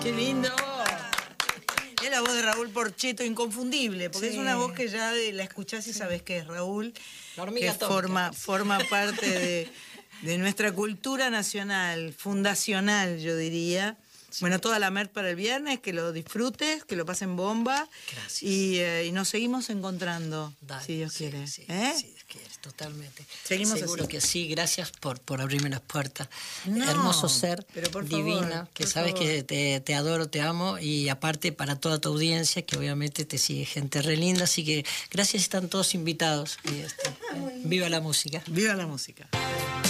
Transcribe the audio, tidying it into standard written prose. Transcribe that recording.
¡Qué lindo! Es la voz de Raúl Porcheto, inconfundible, porque es una voz que ya la escuchás y sabes que es Raúl, que forma parte de nuestra cultura nacional, fundacional, yo diría. Bueno, toda la merch para el viernes, que lo disfrutes, que lo pasen bomba. Gracias. Y nos seguimos encontrando, si Dios quiere. Sí, si Dios quiere, totalmente. Seguimos Seguro así. que sí, gracias por abrirme las puertas. No, hermoso ser, pero por divina, favor, que por sabes favor. que te adoro, te amo, y aparte para toda tu audiencia, que obviamente te sigue gente re linda, así que gracias, están todos invitados. Y viva la música. Viva la música.